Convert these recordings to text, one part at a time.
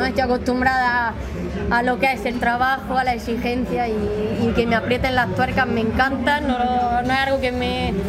estoy acostumbrada a lo que es el trabajo, a la exigencia y que me aprieten las tuercas me encanta, no es algo que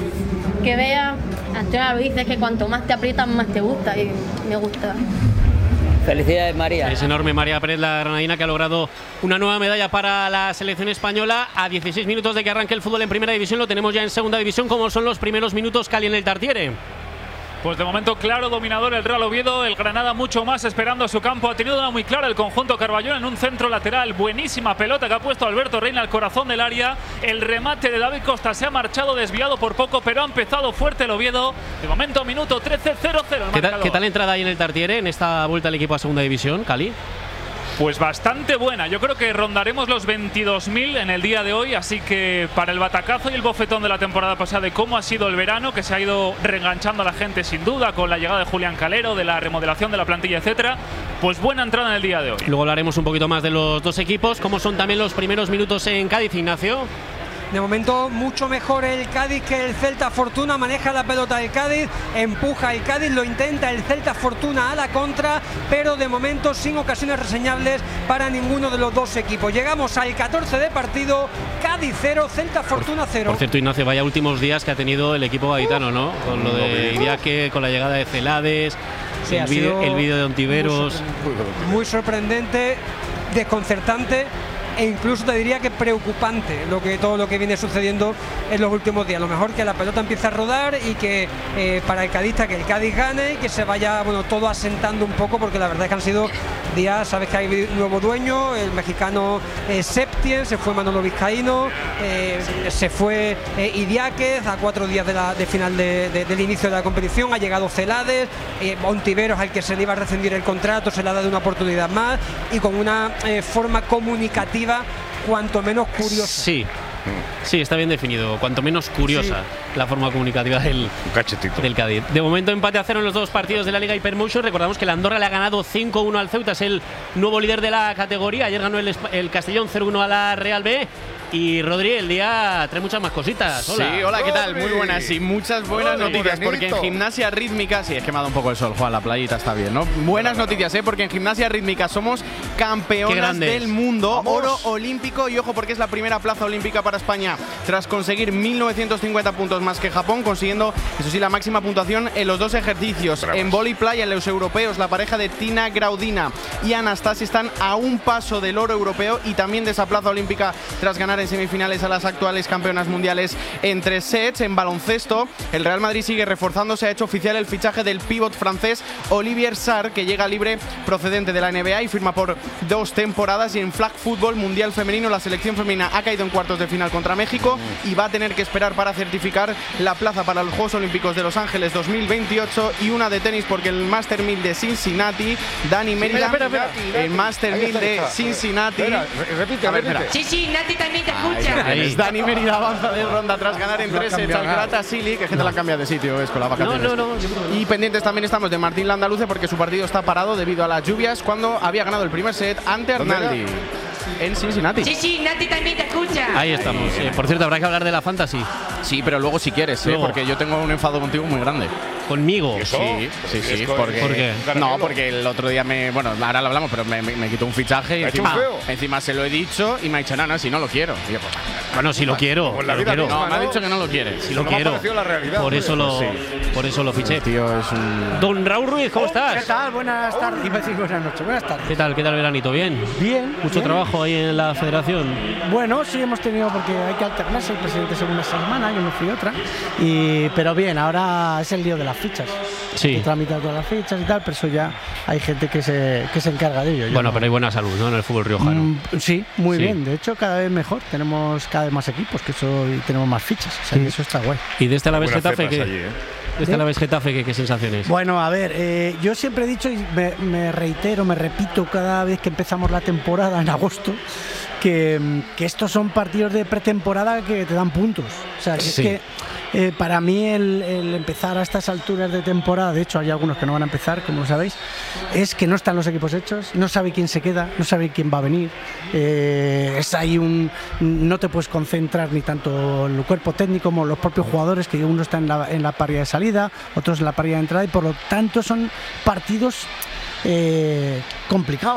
vea. Antonio lo dice, es que cuanto más te aprietan más te gusta y me gusta. Felicidades, María. Es enorme María Pérez, la granadina, que ha logrado una nueva medalla para la selección española. A 16 minutos de que arranque el fútbol en primera división, lo tenemos ya en segunda división. ¿Cómo son los primeros minutos, Cali, en el Tartiere? Pues de momento claro dominador el Real Oviedo, el Granada mucho más esperando a su campo. Ha tenido una muy clara el conjunto Carballón en un centro lateral. Buenísima pelota que ha puesto Alberto Reina al corazón del área. El remate de David Costa se ha marchado desviado por poco, pero ha empezado fuerte el Oviedo. De momento minuto 13, 0-0. ¿Qué tal entrada ahí en el Tartiere en esta vuelta al equipo a segunda división, Cali? Pues bastante buena, yo creo que rondaremos los 22.000 en el día de hoy, así que para el batacazo y el bofetón de la temporada pasada de cómo ha sido el verano, que se ha ido reenganchando a la gente sin duda con la llegada de Julián Calero, de la remodelación de la plantilla, etcétera, pues buena entrada en el día de hoy. Luego hablaremos un poquito más de los dos equipos. ¿Cómo son también los primeros minutos en Cádiz, Ignacio? De momento mucho mejor el Cádiz que el Celta Fortuna. Maneja la pelota el Cádiz, empuja el Cádiz, lo intenta el Celta Fortuna a la contra, pero de momento sin ocasiones reseñables para ninguno de los dos equipos. Llegamos al 14 de partido, Cádiz 0, Celta Fortuna 0. Por cierto, Ignacio, vaya últimos días que ha tenido el equipo gaditano, ¿no? Con lo de Idiáquez, con la llegada de Celades, sí, el vídeo de Ontiveros. Muy sorprendente, desconcertante e incluso te diría que preocupante todo lo que viene sucediendo en los últimos días. Lo mejor que la pelota empiece a rodar y que para el cadista que el Cádiz gane y que se vaya todo asentando un poco, porque la verdad es que han sido días, sabes que hay nuevo dueño, el mexicano Septien, se fue Manolo Vizcaíno, se fue Idiáquez a 4 días de final del inicio de la competición, ha llegado Celades, Ontiveros al que se le iba a rescindir el contrato, se le ha dado una oportunidad más y con una forma comunicativa cuanto menos curiosa. Sí, está bien definido, cuanto menos curiosa la forma comunicativa del Cádiz. De momento empate a 0 en los dos partidos de la Liga Hypermotion. Recordamos que el Andorra le ha ganado 5-1 al Ceuta, es el nuevo líder de la categoría. Ayer ganó el Castellón 0-1 a la Real B. Y Rodri, el día trae muchas más cositas. Hola. Sí, hola, ¿qué tal? Muy buenas y muchas buenas noticias, porque en Gimnasia Rítmica, sí, es que me ha dado un poco el sol, Juan, la playita está bien, ¿no? Buenas noticias, porque en Gimnasia Rítmica somos campeonas del mundo, oro olímpico, y ojo, porque es la primera plaza olímpica para España, tras conseguir 1950 puntos más que Japón, consiguiendo, eso sí, la máxima puntuación en los dos ejercicios. En vóley playa, en los europeos, la pareja de Tina Graudina y Anastasia están a un paso del oro europeo y también de esa plaza olímpica tras ganar en semifinales a las actuales campeonas mundiales en 3 sets. En baloncesto, el Real Madrid sigue reforzándose. Ha hecho oficial el fichaje del pívot francés Olivier Sarr, que llega libre procedente de la NBA y firma por 2 temporadas. Y en flag fútbol mundial femenino, la selección femenina ha caído en cuartos de final contra México y va a tener que esperar para certificar la plaza para los Juegos Olímpicos de Los Ángeles 2028. Y una de tenis, porque el Master 1000 de Cincinnati, Dani Mérida, el Master 1000 de Cincinnati. Repite. Cincinnati también te escucha. Es Dani Mérida, avanza de ronda tras ganar en 3 sets al Gratasili, que gente la cambia de sitio, es con la vacaciones. Y pendientes también estamos de Martín Landaluce, porque su partido está parado debido a las lluvias, cuando había ganado el primer set ante Arnaldi en Cincinnati. Cincinnati también te escucha. Ahí estamos. Por cierto, habrá que hablar de la Fantasy. Sí, pero luego si quieres, porque yo tengo un enfado contigo muy grande. ¿Conmigo? Sí. ¿Por qué? No, porque el otro día bueno, ahora lo hablamos, pero me quitó un fichaje y encima se lo he dicho y me ha dicho, no, si no lo quiero. Y yo, pues, bueno, si lo quiero. Pues la vida misma, no, me ha dicho que no lo quiere. Si lo quiero. La realidad, por eso lo fiché. Tío, es un... Don Raúl Ruiz, ¿cómo estás? ¿Qué tal? Buenas tardes. Iba a decir buenas noches. Buenas tardes. ¿Qué tal el veranito? ¿Bien? Bien. ¿Mucho trabajo ahí en la federación? Bueno, sí hemos tenido, porque hay que alternarse. El presidente se una semana, yo me fui otra. Pero bien, ahora es el lío de las fichas. Sí. Hay que tramitar todas las fichas y tal, pero eso ya hay gente que se encarga de ello. Bueno, pero hay buena salud, ¿no? En el fútbol riojano. Sí, muy bien. De hecho, cada vez mejor. Tenemos cada vez más equipos y tenemos más fichas. O sea, que eso está guay. ¿Y de este Alavés Getafe qué? Allí, ¿De este Alavés Getafe qué sensaciones? Bueno, a ver, yo siempre he dicho y me reitero, me repito cada vez que empezamos la temporada en agosto, que estos son partidos de pretemporada que te dan puntos. O sea, que es que para mí el empezar a estas alturas de temporada, de hecho hay algunos que no van a empezar, como lo sabéis, es que no están los equipos hechos, no sabe quién se queda, no sabe quién va a venir, es ahí no te puedes concentrar ni tanto el cuerpo técnico como los propios jugadores, que uno está en la parrilla de salida, otros en la parrilla de entrada, y por lo tanto son partidos complicados.